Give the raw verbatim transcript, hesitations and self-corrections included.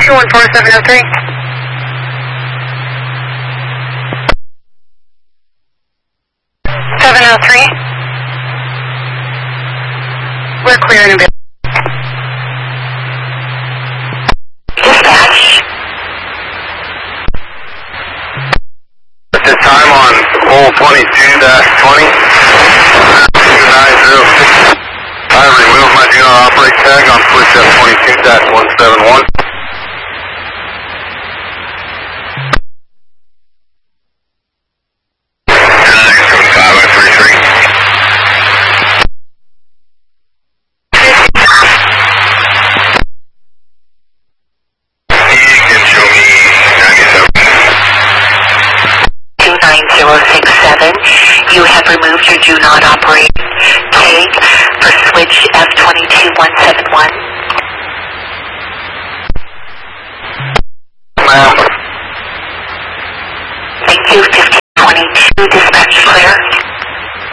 two one four seven oh three. seven oh three. We're clear in a bit. Dispatch. At this time on pole twenty-two dash twenty, two nine zero six. I remove my do not operate tag on push F twenty-two dash one seven one. You have removed your do not operate tag for switch F twenty-two one seven one. Ma'am. Thank you, fifteen twenty-two.